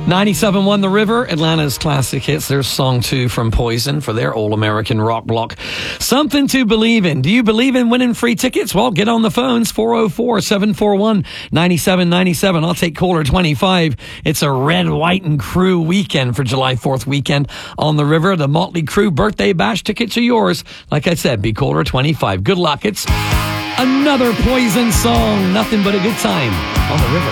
97.1 The River, Atlanta's classic hits. There's song 2 from Poison for their all-American rock block. Something to believe in. Do you believe in winning free tickets? Well, get on the phones, 404-741-9797. I'll take caller 25. It's a Red, White, and Crew weekend for July 4th weekend on the river. The Motley Crue birthday bash tickets are yours. Like I said, be caller 25. Good luck. It's another Poison song. Nothing but a good time on the river.